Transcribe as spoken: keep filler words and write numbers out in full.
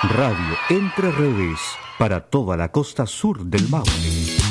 Radio Entre Redes para toda la costa sur del Maule.